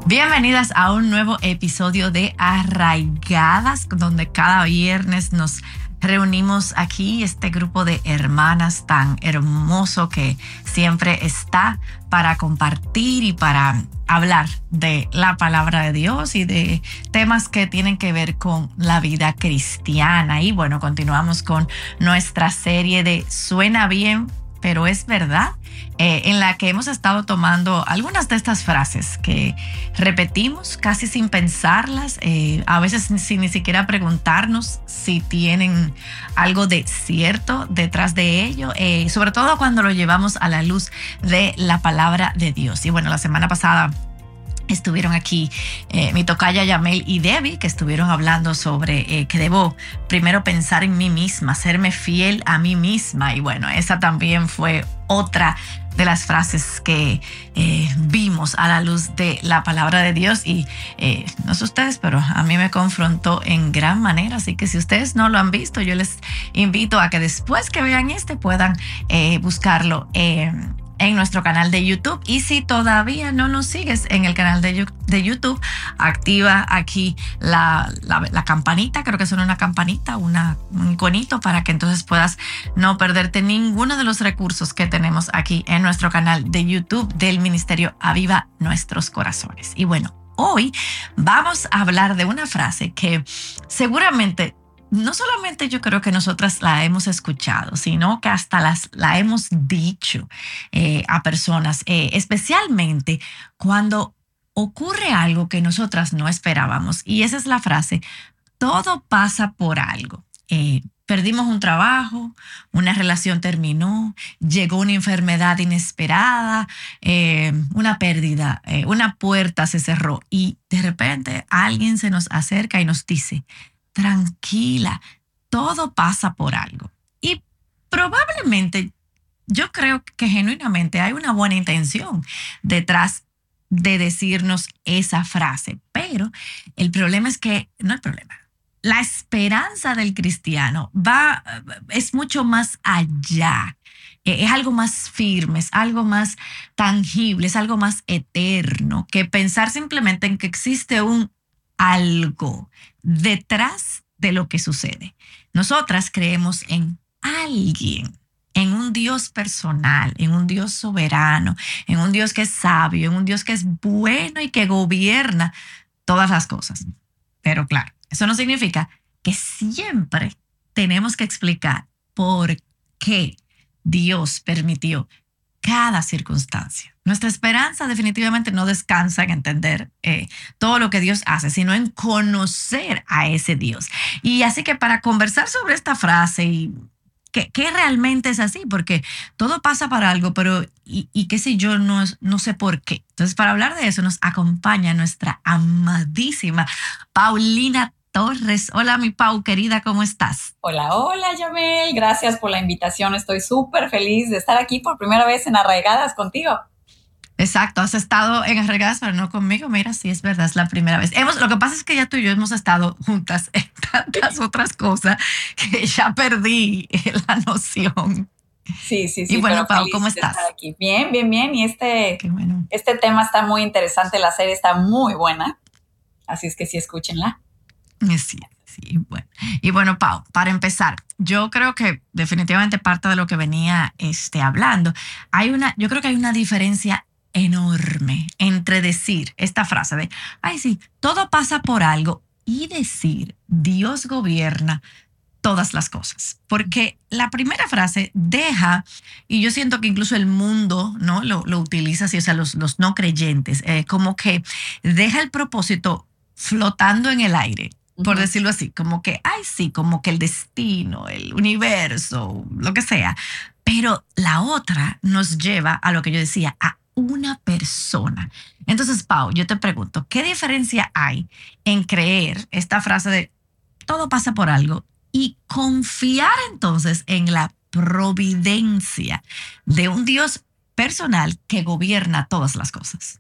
Bienvenidas a un nuevo episodio de Arraigadas, donde cada viernes nos reunimos aquí, este grupo de hermanas tan hermoso que siempre está para compartir y para hablar de la palabra de Dios y de temas que tienen que ver con la vida cristiana. Y bueno, continuamos con nuestra serie de Suena Bien, pero es verdad, en la que hemos estado tomando algunas de estas frases que repetimos casi sin pensarlas, a veces sin ni siquiera preguntarnos si tienen algo de cierto detrás de ello, sobre todo cuando lo llevamos a la luz de la palabra de Dios. Y bueno, la semana pasada estuvieron aquí mi tocaya Yamel y Debbie, que estuvieron hablando sobre que debo primero pensar en mí misma, serme fiel a mí misma. Y bueno, esa también fue otra de las frases que vimos a la luz de la palabra de Dios. Y no sé ustedes, pero a mí me confrontó en gran manera. Así que si ustedes no lo han visto, yo les invito a que después que vean puedan buscarlo en nuestro canal de YouTube. Y si todavía no nos sigues en el canal de YouTube, activa aquí la campanita, creo que suena una campanita, un iconito, para que entonces puedas no perderte ninguno de los recursos que tenemos aquí en nuestro canal de YouTube del Ministerio Aviva Nuestros Corazones. Y bueno, hoy vamos a hablar de una frase que seguramente no solamente yo creo que nosotras la hemos escuchado, sino que hasta la hemos dicho a personas, especialmente cuando ocurre algo que nosotras no esperábamos. Y esa es la frase: todo pasa por algo. Perdimos un trabajo, una relación terminó, llegó una enfermedad inesperada, una pérdida, una puerta se cerró y de repente alguien se nos acerca y nos dice: tranquila, todo pasa por algo. Y probablemente, yo creo que genuinamente hay una buena intención detrás de decirnos esa frase, pero el problema es que, no el problema, la esperanza del cristiano es mucho más allá. Es algo más firme, es algo más tangible, es algo más eterno que pensar simplemente en que existe un algo detrás de lo que sucede. Nosotras creemos en alguien, en un Dios personal, en un Dios soberano, en un Dios que es sabio, en un Dios que es bueno y que gobierna todas las cosas. Pero claro, eso no significa que siempre tenemos que explicar por qué Dios permitió cada circunstancia. Nuestra esperanza definitivamente no descansa en entender todo lo que Dios hace, sino en conocer a ese Dios. Y así que para conversar sobre esta frase y que realmente es así, porque todo pasa para algo, pero y qué sé yo, no sé por qué. Entonces, para hablar de eso nos acompaña nuestra amadísima Paulina Torres. Hola, mi Pau, querida, ¿cómo estás? Hola, hola, Yamel. Gracias por la invitación. Estoy súper feliz de estar aquí por primera vez en Arraigadas contigo. Exacto, has estado en Arraigadas, pero no conmigo. Mira, sí, es verdad, es la primera vez. Lo que pasa es que ya tú y yo hemos estado juntas en tantas otras cosas que ya perdí la noción. Sí, Y bueno, pero Pau, feliz ¿cómo de estar estás? aquí. Bien, bien, bien. Y Qué bueno. este tema está muy interesante. La serie está muy buena. Así es que sí, escúchenla. Sí, sí, bueno. Y bueno, Pau, para empezar, yo creo que definitivamente parte de lo que venía hablando, yo creo que hay una diferencia enorme entre decir esta frase de, ay, sí, todo pasa por algo, y decir, Dios gobierna todas las cosas. Porque la primera frase deja, y yo siento que incluso el mundo, ¿no?, lo utiliza así, o sea, los no creyentes, como que deja el propósito flotando en el aire, por decirlo así, como que, ay, sí, como que el destino, el universo, lo que sea. Pero la otra nos lleva a lo que yo decía, a una persona. Entonces, Pau, yo te pregunto, ¿qué diferencia hay en creer esta frase de todo pasa por algo y confiar entonces en la providencia de un Dios personal que gobierna todas las cosas?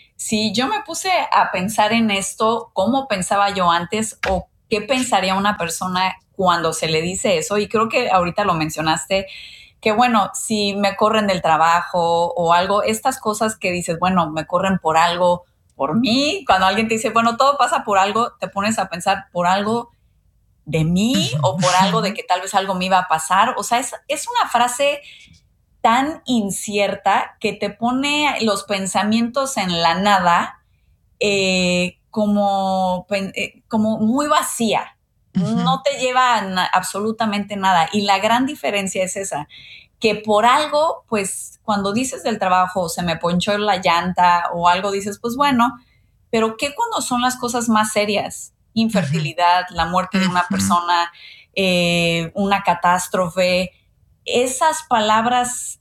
Si yo me puse a pensar en esto, cómo pensaba yo antes o qué pensaría una persona cuando se le dice eso, y creo que ahorita lo mencionaste, que bueno, si me corren del trabajo o algo, estas cosas que dices, bueno, me corren por algo, por mí. Cuando alguien te dice, bueno, todo pasa por algo, te pones a pensar por algo de mí o por algo de que tal vez algo me iba a pasar. O sea, es una frase tan incierta que te pone los pensamientos en la nada, como muy vacía. No te lleva a absolutamente nada. Y la gran diferencia es esa, que por algo, pues cuando dices del trabajo, se me ponchó la llanta o algo, dices, pues bueno, pero ¿qué cuando son las cosas más serias? Infertilidad, la muerte de una persona, una catástrofe. Esas palabras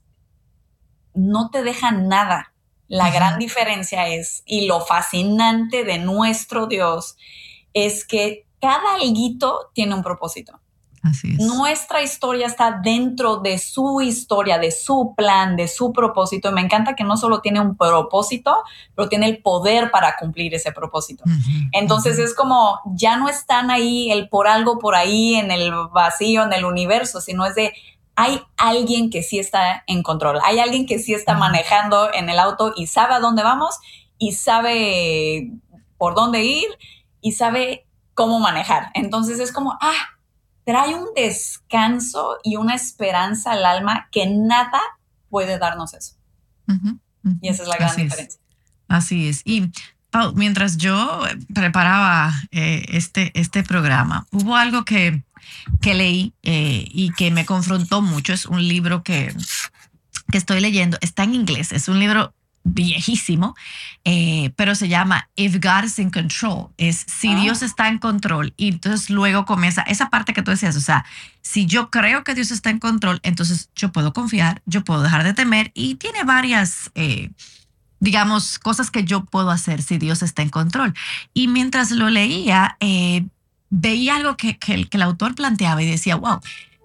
no te dejan nada. La gran diferencia es, y lo fascinante de nuestro Dios, es que cada alguito tiene un propósito. Así es. Nuestra historia está dentro de su historia, de su plan, de su propósito. Y me encanta que no solo tiene un propósito, pero tiene el poder para cumplir ese propósito. Entonces es como, ya no están ahí el por algo por ahí en el vacío, en el universo, sino es de, hay alguien que sí está en control. Hay alguien que sí está manejando en el auto y sabe a dónde vamos y sabe por dónde ir y sabe cómo manejar. Entonces es como, trae un descanso y una esperanza al alma que nada puede darnos eso. Y esa es la gran diferencia. Así es. Y Pau, mientras yo preparaba este programa, hubo algo que leí y que me confrontó mucho. Es un libro que estoy leyendo, está en inglés, es un libro viejísimo, pero se llama If God is in Control, es si Dios está en control. Y entonces luego comienza esa parte que tú decías, o sea, si yo creo que Dios está en control, entonces yo puedo confiar, yo puedo dejar de temer, y tiene varias digamos, cosas que yo puedo hacer si Dios está en control. Y mientras lo leía, veía algo que el autor planteaba y decía, wow,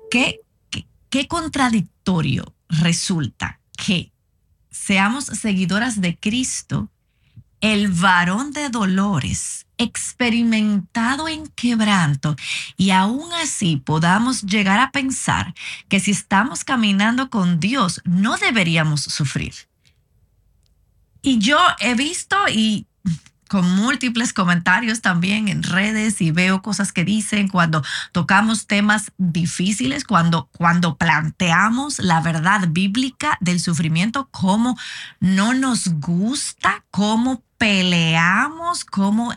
qué contradictorio resulta que seamos seguidoras de Cristo, el varón de dolores, experimentado en quebranto, y aún así podamos llegar a pensar que si estamos caminando con Dios, no deberíamos sufrir. Y yo he visto y con múltiples comentarios también en redes, y veo cosas que dicen cuando tocamos temas difíciles, cuando planteamos la verdad bíblica del sufrimiento, cómo no nos gusta, cómo peleamos, cómo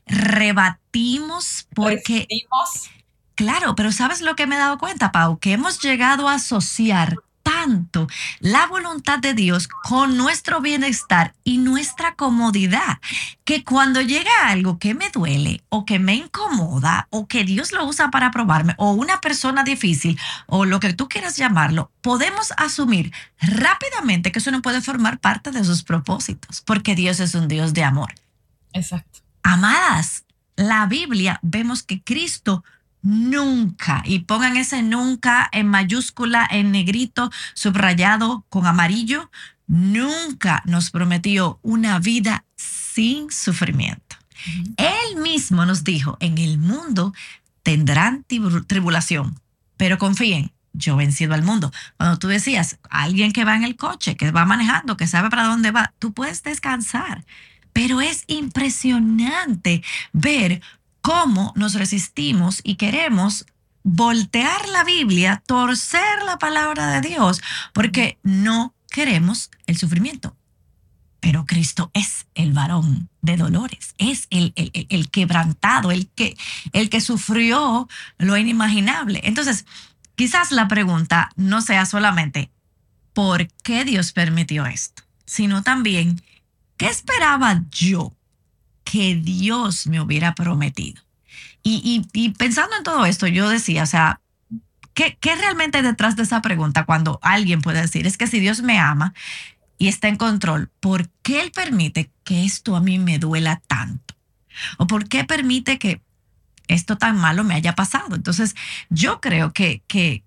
rebatimos, porque... Claro, pero ¿sabes lo que me he dado cuenta, Pau? Que hemos llegado a asociar tanto la voluntad de Dios con nuestro bienestar y nuestra comodidad, que cuando llega algo que me duele o que me incomoda o que Dios lo usa para probarme, o una persona difícil o lo que tú quieras llamarlo, podemos asumir rápidamente que eso no puede formar parte de sus propósitos, porque Dios es un Dios de amor. Exacto. Amadas, la Biblia vemos que Cristo nunca, y pongan ese nunca en mayúscula, en negrito, subrayado con amarillo, nunca nos prometió una vida sin sufrimiento. Él mismo nos dijo, en el mundo tendrán tribulación, pero confíen, yo he vencido al mundo. Cuando tú decías, alguien que va en el coche, que va manejando, que sabe para dónde va, tú puedes descansar. Pero es impresionante ver cómo nos resistimos y queremos voltear la Biblia, torcer la palabra de Dios, porque no queremos el sufrimiento. Pero Cristo es el varón de dolores, es el quebrantado, el que sufrió lo inimaginable. Entonces, quizás la pregunta no sea solamente ¿por qué Dios permitió esto?, sino también ¿qué esperaba yo que Dios me hubiera prometido? Y pensando en todo esto, yo decía, o sea, ¿qué realmente hay detrás de esa pregunta? Cuando alguien puede decir, es que si Dios me ama y está en control, ¿por qué Él permite que esto a mí me duela tanto? ¿O por qué permite que esto tan malo me haya pasado? Entonces, yo creo que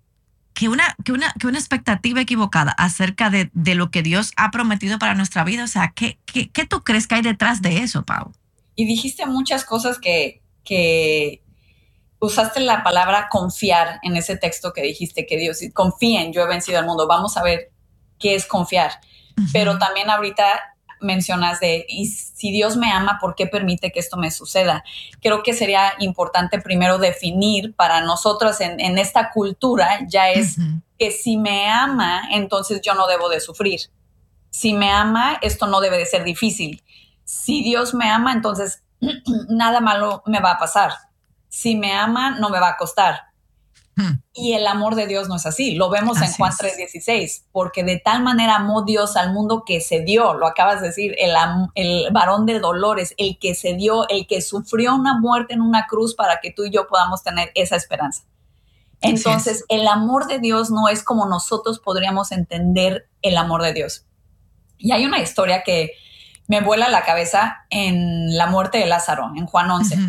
una expectativa equivocada acerca de lo que Dios ha prometido para nuestra vida, o sea, ¿qué tú crees que hay detrás de eso, Pau? Y dijiste muchas cosas que usaste la palabra confiar en ese texto que dijiste, que Dios, confíen, yo he vencido al mundo. Vamos a ver qué es confiar. Pero también ahorita mencionas y si Dios me ama, ¿por qué permite que esto me suceda? Creo que sería importante primero definir para nosotros en esta cultura, ya es que si me ama, entonces yo no debo de sufrir. Si me ama, esto no debe de ser difícil. Si Dios me ama, entonces nada malo me va a pasar. Si me ama, no me va a costar. Y el amor de Dios no es así. Lo vemos en Juan 3:16, porque de tal manera amó Dios al mundo que se dio, lo acabas de decir, el varón de dolores, el que se dio, el que sufrió una muerte en una cruz para que tú y yo podamos tener esa esperanza. Entonces, el amor de Dios no es como nosotros podríamos entender el amor de Dios. Y hay una historia que me vuela la cabeza en la muerte de Lázaro, en Juan 11.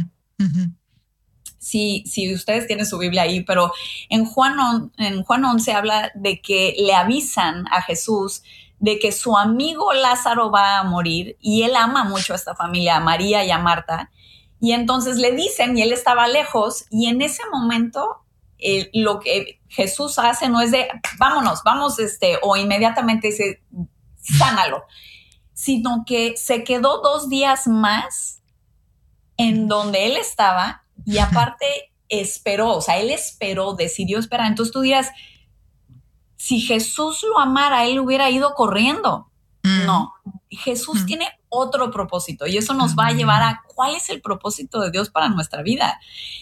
Si ustedes tienen su Biblia ahí, pero en Juan 11 habla de que le avisan a Jesús de que su amigo Lázaro va a morir y él ama mucho a esta familia, a María y a Marta. Y entonces le dicen, y él estaba lejos, y en ese momento lo que Jesús hace no es de vámonos, vamos, o inmediatamente dice, sánalo, sino que se quedó 2 días más en donde él estaba. Y aparte esperó, o sea, él esperó, decidió esperar. Entonces tú dirás, si Jesús lo amara, él hubiera ido corriendo. No, Jesús tiene otro propósito y eso nos va a llevar a cuál es el propósito de Dios para nuestra vida.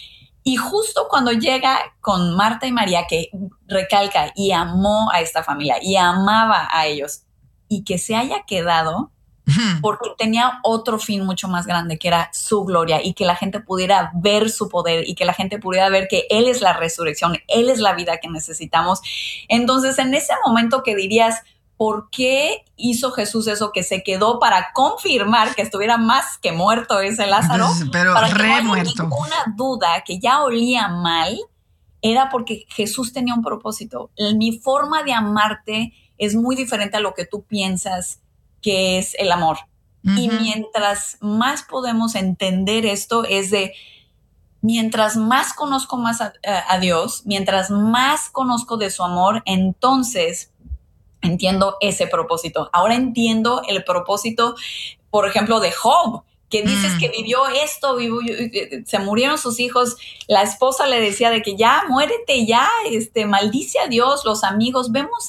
Y justo cuando llega con Marta y María, que recalca y amó a esta familia y amaba a ellos, y que se haya quedado porque tenía otro fin mucho más grande, que era su gloria, y que la gente pudiera ver su poder y que la gente pudiera ver que Él es la resurrección, Él es la vida que necesitamos. Entonces, en ese momento que dirías, ¿por qué hizo Jesús eso? Que se quedó para confirmar que estuviera más que muerto ese Lázaro, pero para que no haya muerto. Ninguna duda que ya olía mal, era porque Jesús tenía un propósito. Mi forma de amarte es muy diferente a lo que tú piensas que es el amor. Y mientras más podemos entender esto, es de mientras más conozco más a Dios, mientras más conozco de su amor, entonces entiendo ese propósito. Ahora entiendo el propósito, por ejemplo, de Job, que dices que vivió esto, se murieron sus hijos, la esposa le decía de que ya muérete, ya maldice a Dios, los amigos, vemos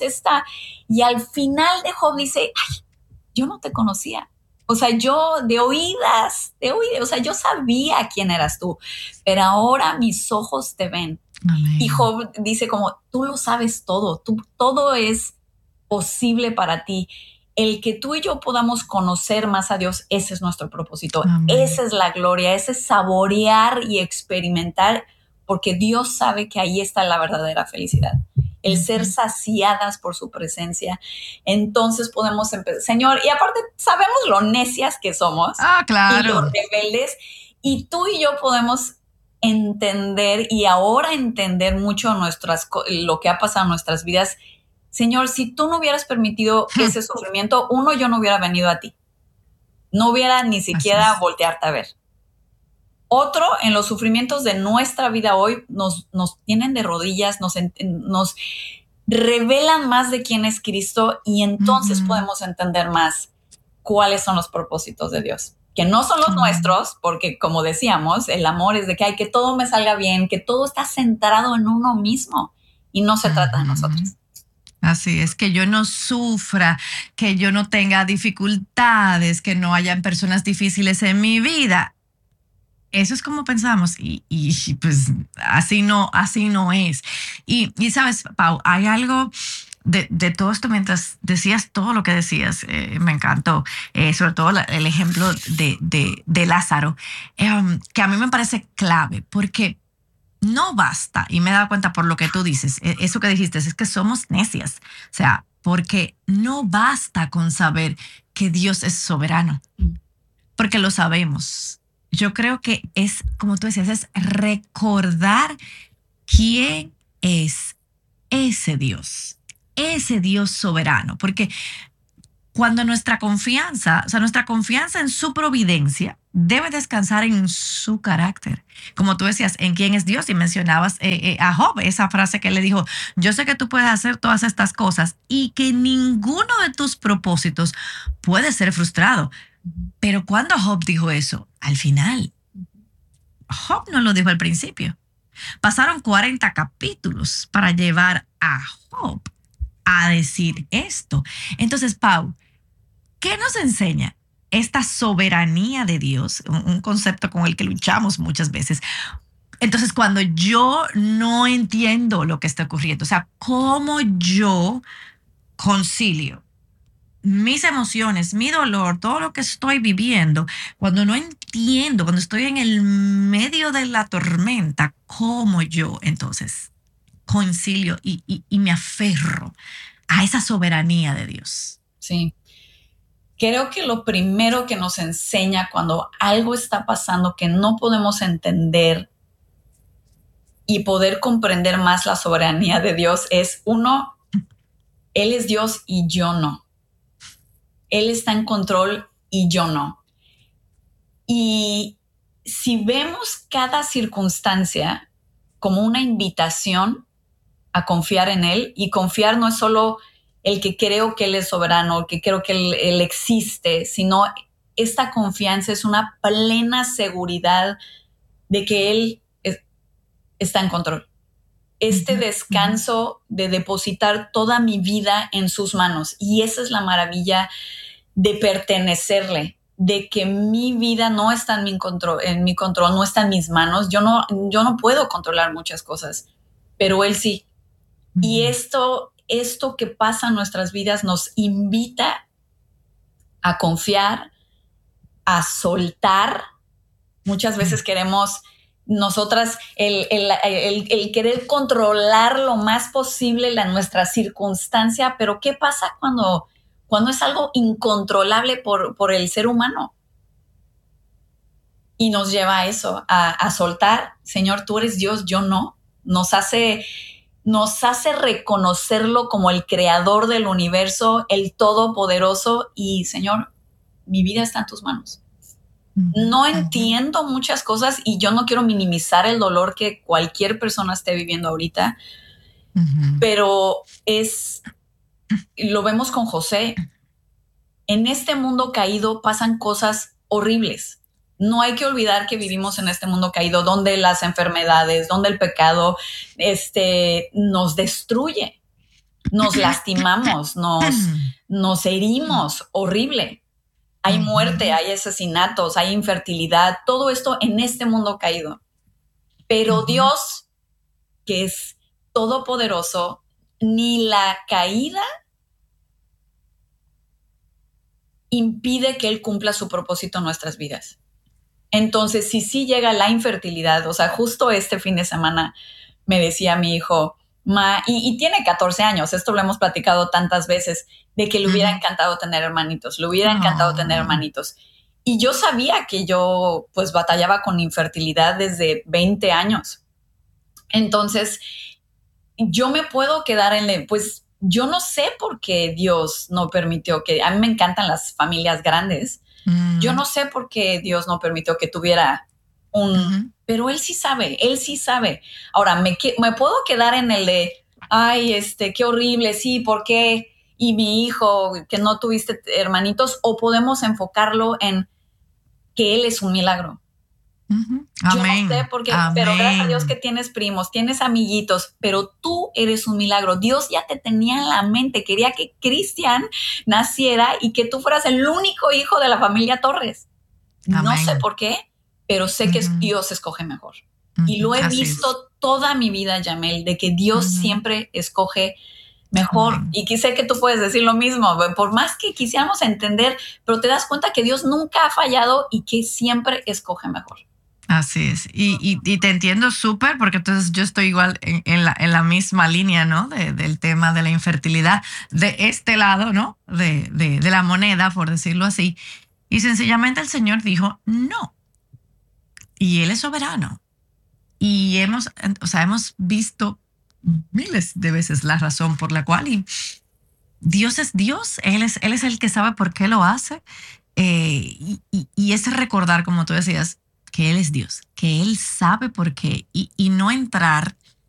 y al final de Job dice, ay, yo no te conocía. O sea, yo de oídas, o sea, yo sabía quién eras tú, pero ahora mis ojos te ven. Amén. Y Job dice como, tú lo sabes todo, todo es posible para ti. El que tú y yo podamos conocer más a Dios, ese es nuestro propósito. Amén. Esa es la gloria, ese es saborear y experimentar, porque Dios sabe que ahí está la verdadera felicidad. El ser saciadas por su presencia. Entonces podemos empezar, Señor, y aparte sabemos lo necias que somos. Claro. Y lo rebeldes, y tú y yo podemos entender y ahora entender mucho lo que ha pasado en nuestras vidas. Señor, si tú no hubieras permitido ese sufrimiento, yo no hubiera venido a ti. No hubiera ni siquiera voltearte a ver. Otro, en los sufrimientos de nuestra vida hoy, nos tienen de rodillas, nos revelan más de quién es Cristo, y entonces podemos entender más cuáles son los propósitos de Dios. Que no son los nuestros, porque como decíamos, el amor es de que todo me salga bien, que todo está centrado en uno mismo y no se trata de nosotros. Así es, que yo no sufra, que yo no tenga dificultades, que no hayan personas difíciles en mi vida. Eso es como pensamos y pues así no es. Y sabes, Pau, hay algo de todo esto mientras decías todo lo que decías, me encantó, sobre todo el ejemplo de Lázaro, que a mí me parece clave, porque no basta, y me he dado cuenta por lo que tú dices, eso que dijiste, es que somos necias, o sea, porque no basta con saber que Dios es soberano, porque lo sabemos. Yo creo que es, como tú decías, es recordar quién es ese Dios soberano, porque cuando nuestra confianza en su providencia debe descansar en su carácter. Como tú decías, en quién es Dios, y mencionabas a Job, esa frase que le dijo: yo sé que tú puedes hacer todas estas cosas y que ninguno de tus propósitos puede ser frustrado. Pero cuando Job dijo eso, al final, Job no lo dijo al principio. Pasaron 40 capítulos para llevar a Job a decir esto. Entonces, Pau, ¿qué nos enseña esta soberanía de Dios? Un concepto con el que luchamos muchas veces. Entonces, cuando yo no entiendo lo que está ocurriendo, o sea, ¿cómo yo concilio mis emociones, mi dolor, todo lo que estoy viviendo, cuando no entiendo, cuando estoy en el medio de la tormenta, cómo yo entonces concilio y me aferro a esa soberanía de Dios? Sí. Creo que lo primero que nos enseña cuando algo está pasando que no podemos entender y poder comprender más la soberanía de Dios es, uno, Él es Dios y yo no. Él está en control y yo no. Y si vemos cada circunstancia como una invitación a confiar en Él, y confiar no es solo el que creo que Él es soberano, el que creo que Él existe, sino esta confianza es una plena seguridad de que Él está en control. Este descanso de depositar toda mi vida en sus manos. Y esa es la maravilla de pertenecerle, de que mi vida no está en mi control, no está en mis manos. Yo no puedo controlar muchas cosas, pero Él sí. Y esto que pasa en nuestras vidas nos invita a confiar, a soltar. Muchas veces queremos nosotras el querer controlar lo más posible nuestra circunstancia, pero ¿qué pasa cuando es algo incontrolable por el ser humano? Y nos lleva a eso, a soltar. Señor, tú eres Dios, yo no. Nos hace reconocerlo como el creador del universo, el todopoderoso, y Señor, mi vida está en tus manos. No entiendo muchas cosas y yo no quiero minimizar el dolor que cualquier persona esté viviendo ahorita, pero lo vemos con José. En este mundo caído pasan cosas horribles. No hay que olvidar que vivimos en este mundo caído donde las enfermedades, donde el pecado nos destruye, nos lastimamos, nos herimos, horrible. Hay muerte, hay asesinatos, hay infertilidad, todo esto en este mundo caído. Pero Dios, que es todopoderoso, ni la caída impide que Él cumpla su propósito en nuestras vidas. Entonces, si sí llega la infertilidad, o sea, justo este fin de semana me decía mi hijo, y tiene 14 años, esto lo hemos platicado tantas veces, de que le hubiera encantado tener hermanitos, Y yo sabía que yo pues batallaba con infertilidad desde 20 años. Entonces, yo me puedo quedar pues yo no sé por qué Dios no permitió a mí me encantan las familias grandes. Yo no sé por qué Dios no permitió que tuviera pero Él sí sabe. Ahora, me puedo quedar en el de, ay, qué horrible, sí, ¿por qué? Y mi hijo, que no tuviste hermanitos, o podemos enfocarlo en que Él es un milagro. Yo no sé por qué, pero gracias a Dios que tienes primos, tienes amiguitos, pero tú eres un milagro. Dios ya te tenía en la mente, quería que Cristian naciera y que tú fueras el único hijo de la familia Torres. Amén. No sé por qué, pero sé que Dios escoge mejor. Y lo he visto toda mi vida, Yamel, de que Dios siempre escoge mejor. Y sé que tú puedes decir lo mismo, por más que quisiéramos entender, pero te das cuenta que Dios nunca ha fallado y que siempre escoge mejor. Así es. Y te entiendo súper, porque entonces yo estoy igual en la misma línea, ¿no? Del tema de la infertilidad, de este lado, ¿no? De la moneda, por decirlo así. Y sencillamente el Señor dijo no. Y Él es soberano. Y hemos visto miles de veces la razón por la cual. Dios es Dios, Él es el que sabe por qué lo hace. Y es recordar, como tú decías, que Él es Dios, que Él sabe por qué y no entrar